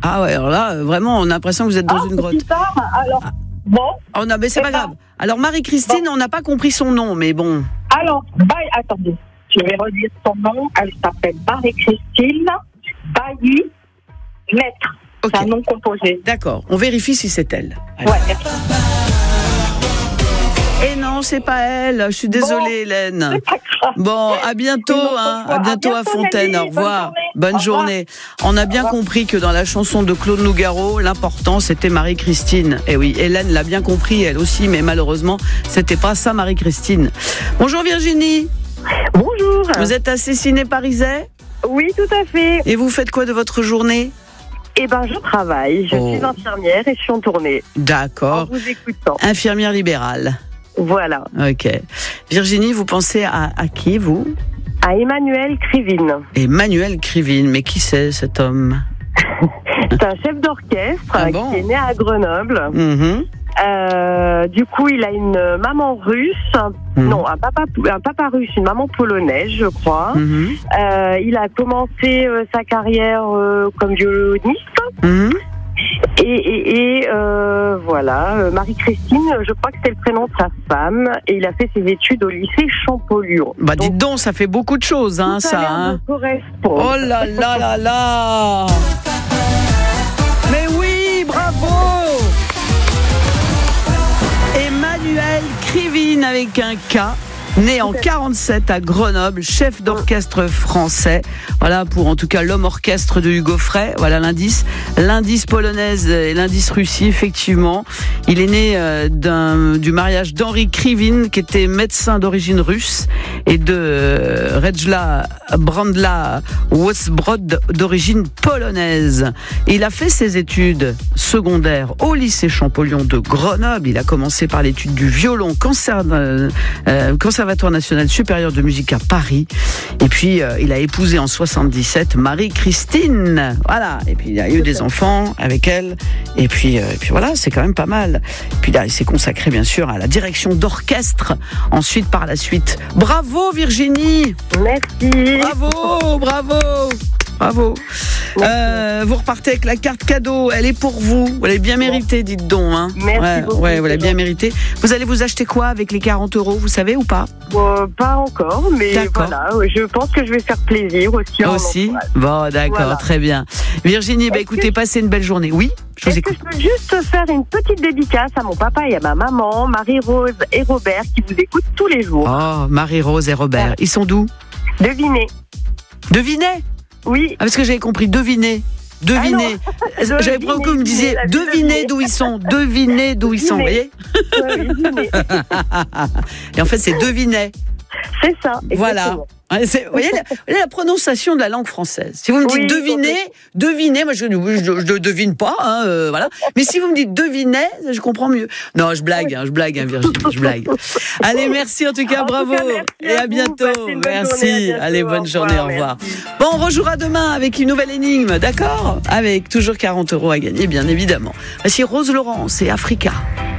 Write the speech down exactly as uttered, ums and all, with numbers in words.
Ah ouais, alors là, vraiment, on a l'impression que vous êtes dans ah, une grotte. C'est tard, alors, bon. Oh non, mais c'est, c'est pas, pas grave. Alors, Marie-Christine, bon. On n'a pas compris son nom, mais bon. Alors, Bailly, attendez, je vais redire son nom. Elle s'appelle Marie-Christine Bailly Maître. Okay. C'est un nom composé. D'accord, on vérifie si c'est elle. Allez. Ouais, merci. Et non, c'est pas elle. Je suis désolée, bon, Hélène. C'est pas grave. Bon, à bientôt, hein. À bientôt à, bientôt, à Fontaine. Nelly. Au revoir. Bonne, Bonne journée. Au On a bien compris que dans la chanson de Claude Nougaro, l'important c'était Marie-Christine. Et oui, Hélène l'a bien compris, elle aussi, mais malheureusement, c'était pas ça, Marie-Christine. Bonjour Virginie. Bonjour. Vous êtes assassiné parisais ? Oui, tout à fait. Et vous faites quoi de votre journée ? Eh ben, je travaille. Je oh. suis infirmière et je suis en tournée. D'accord. En vous écoutant. Infirmière libérale. Voilà. Ok. Virginie, vous pensez à, à qui, vous ? À Emmanuel Krivine. Emmanuel Krivine, mais qui c'est cet homme ? C'est un chef d'orchestre ah bon qui est né à Grenoble. Mm-hmm. Euh, du coup, il a une maman russe, mmh. non, un papa, un papa russe, une maman polonaise, je crois. Mmh. Euh, il a commencé euh, sa carrière euh, comme violoniste. Mmh. Et, et, et euh, voilà, euh, Marie-Christine, je crois que c'est le prénom de sa femme, et il a fait ses études au lycée Champollion. Bah donc, dites donc, ça fait beaucoup de choses, hein, tout ça. Hein. Correspond. Oh là là là là. Mais oui, bravo. Emmanuel Krivine avec un K, né en quarante-sept à Grenoble, chef d'orchestre français. Voilà pour en tout cas l'homme orchestre de Hugo Frey. Voilà l'indice. L'indice polonaise et l'indice Russie, effectivement. Il est né euh, d'un, du mariage d'Henri Krivine, qui était médecin d'origine russe, et de euh, Rejla Brandla Wosbrod, d'origine polonaise. Et il a fait ses études secondaires au lycée Champollion de Grenoble. Il a commencé par l'étude du violon concert, euh, euh, Conservatoire national supérieur de musique à Paris. Et puis, euh, il a épousé en soixante-dix-sept Marie-Christine. Voilà. Et puis, il a eu des enfants avec elle. Et puis, euh, et puis voilà, c'est quand même pas mal. Et puis là, il s'est consacré, bien sûr, à la direction d'orchestre. Ensuite, par la suite. Bravo, Virginie! Merci! Bravo! Bravo! Bravo. Euh, vous repartez avec la carte cadeau. Elle est pour vous. Vous l'avez bien méritée, dites donc. Hein. Merci ouais, beaucoup. Ouais, vous l'avez bien méritée. Vous allez vous acheter quoi avec les quarante euros, vous savez ou pas ? Bon, pas encore, mais d'accord. Voilà. Je pense que je vais faire plaisir aussi. Aussi ? Bon, d'accord, voilà. Très bien. Virginie, bah, écoutez, que... passez une belle journée. Oui ? Je Est-ce que je peux juste faire une petite dédicace à mon papa et à ma maman, Marie-Rose et Robert, qui vous écoutent tous les jours. Oh, Marie-Rose et Robert. Ouais. Ils sont d'où ? Devinez. Devinez ? Oui. Ah, parce que j'avais compris, devinez. Devinez. Ah j'avais pris que vous me disiez, devinez d'où ils sont. Devinez d'où ils sont, vous voyez ? Et en fait, c'est devinez. C'est ça. Exactement. Voilà. C'est, vous voyez la, la prononciation de la langue française. Si vous me dites oui, devinez, oui. devinez, moi je ne devine pas, hein, euh, voilà. Mais si vous me dites devinez, je comprends mieux. Non, je blague, hein, je blague, hein, Virginie, je blague. Allez, merci en tout cas, en bravo, tout cas, et à, à bientôt. Merci. Journée, à Allez, bonne journée, au revoir. Merci. Bon, on rejouera demain avec une nouvelle énigme, d'accord ? Avec toujours quarante euros à gagner, bien évidemment. Voici Rose Laurence et Africa.